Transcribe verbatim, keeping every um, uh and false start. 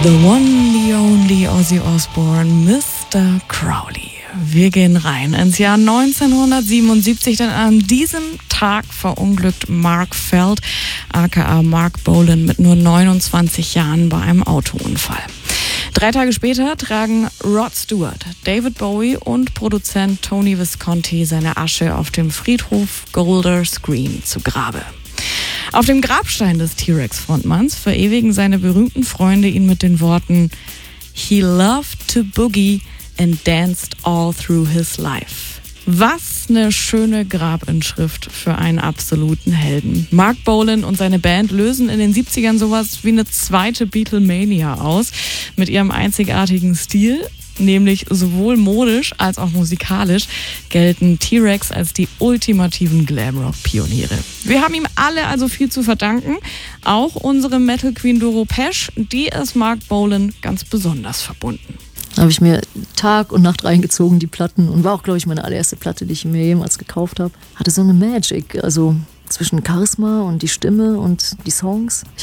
The one, the only Ozzy Osbourne, Mister Crowley. Wir gehen rein ins Jahr neunzehnhundertsiebenundsiebzig, denn an diesem Tag verunglückt Mark Felt, aka Mark Bolan, mit nur neunundzwanzig Jahren bei einem Autounfall. Drei Tage später tragen Rod Stewart, David Bowie und Produzent Tony Visconti seine Asche auf dem Friedhof Golders Green zu Grabe. Auf dem Grabstein des T-Rex-Frontmanns verewigen seine berühmten Freunde ihn mit den Worten "He loved to boogie and danced all through his life." Was eine schöne Grabinschrift für einen absoluten Helden. Mark Bolan und seine Band lösen in den siebzigern sowas wie eine zweite Beatlemania aus mit ihrem einzigartigen Stil. Nämlich sowohl modisch als auch musikalisch gelten T-Rex als die ultimativen Glamrock-Pioniere. Wir haben ihm alle also viel zu verdanken, auch unsere Metal Queen Doro Pesch, die ist Mark Bolan ganz besonders verbunden. Da habe ich mir Tag und Nacht reingezogen, die Platten, und war auch, glaube ich, meine allererste Platte, die ich mir jemals gekauft habe. Hatte so eine Magic, also zwischen Charisma und die Stimme und die Songs. Ich